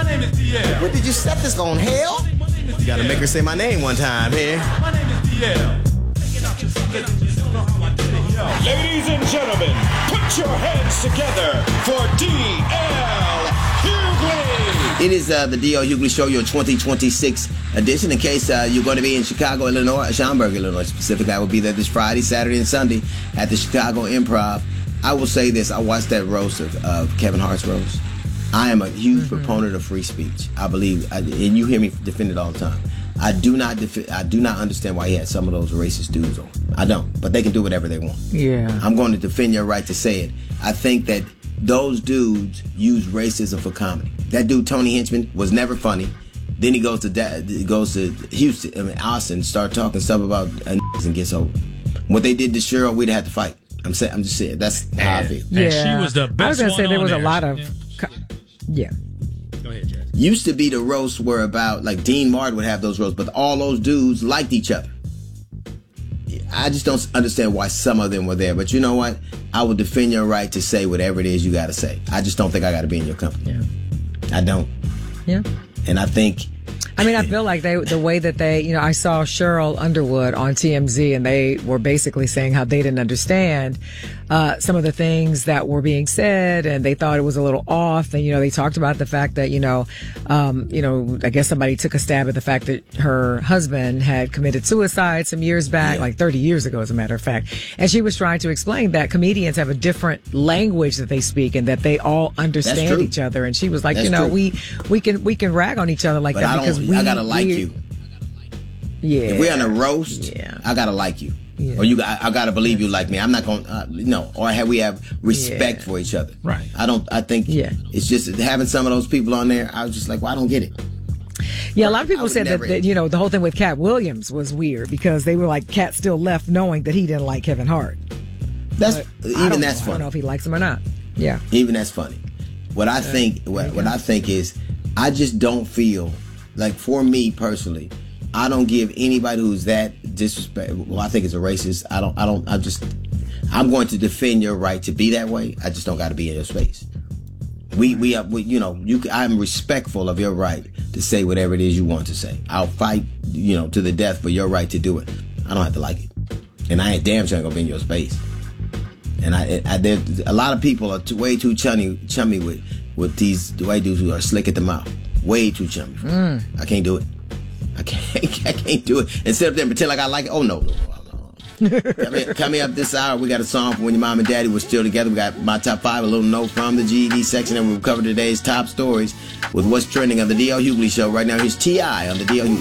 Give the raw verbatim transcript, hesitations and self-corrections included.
My name is D L. What did you set this on, hell? You gotta make her say my name one time here. My name is D L. Ladies and gentlemen, put your hands together for D L Hughley. It is uh, the D L Hughley Show, your twenty twenty-six edition. In case uh, you're going to be in Chicago, Illinois, Schaumburg, Illinois specifically, I will be there this Friday, Saturday, and Sunday at the Chicago Improv. I will say this. I watched that roast of, of Kevin Hart's roast. I am a huge mm-hmm. proponent of free speech. I believe, I, and you hear me defend it all the time. I do not defi- I do not understand why he had some of those racist dudes on. I don't. But they can do whatever they want. Yeah. I'm going to defend your right to say it. I think that those dudes use racism for comedy. That dude, Tony Hinchman, was never funny. Then he goes to da- he goes to Houston, I mean, Austin, start talking stuff about uh, and gets over. What they did to Cheryl, we'd have to fight. I'm saying, I'm just saying, that's and, how I feel. Yeah. And she was the best. I was gonna one say there was there. a lot of, yeah. Co- yeah. Go ahead, Jazz. Used to be the roasts were about, like Dean Martin would have those roasts, but all those dudes liked each other. I just don't understand why some of them were there. But you know what? I will defend your right to say whatever it is you got to say. I just don't think I got to be in your company. Yeah. I don't. Yeah. And I think... I mean, I feel like they, the way that they, you know, I saw Cheryl Underwood on T M Z, and they were basically saying how they didn't understand uh, some of the things that were being said, and they thought it was a little off. And, you know, they talked about the fact that, you know, um, you know, I guess somebody took a stab at the fact that her husband had committed suicide some years back, yeah. like thirty years ago, as a matter of fact. And she was trying to explain that comedians have a different language that they speak, and that they all understand each other. And she was like, That's you know, true. we we can we can rag on each other like but that I because don't, we I gotta like we, you. Yeah. If we're on a roast, yeah. I gotta like you. Yeah. Or you, I, I gotta believe you like me. I'm not gonna, uh, no. Or have we have respect Yeah. for each other? Right. I don't. I think. Yeah. It's just having some of those people on there. I was just like, well, I don't get it. Yeah, a lot of people said that, never- that, you know, the whole thing with Cat Williams was weird because they were like, Cat still left knowing that he didn't like Kevin Hart. That's But I even don't that's know. I funny. don't know if he likes him or not. Yeah. Even that's funny. What I think, what, what I think is, I just don't feel like, for me personally, I don't give anybody who's that disrespect. Well, I think it's a racist. I don't. I don't. I just. I'm going to defend your right to be that way. I just don't got to be in your space. We we have. We, you know. You. I'm respectful of your right to say whatever it is you want to say. I'll fight. You know, to the death for your right to do it. I don't have to like it, and I ain't damn sure gonna be in your space. And I, I there, a lot of people are too, way too chummy, chummy with with these white dudes who are slick at the mouth. Way too chummy. Mm. I can't do it. I can't. I can't do it. And sit up there and pretend like I like it. Oh no. Coming come up this hour, we got a song from when your mom and daddy were still together. We got my top five, a little note from the G E D section, and we'll cover today's top stories with what's trending on the D L Hughley Show. Right now, here's T I on the D L Hughley Show.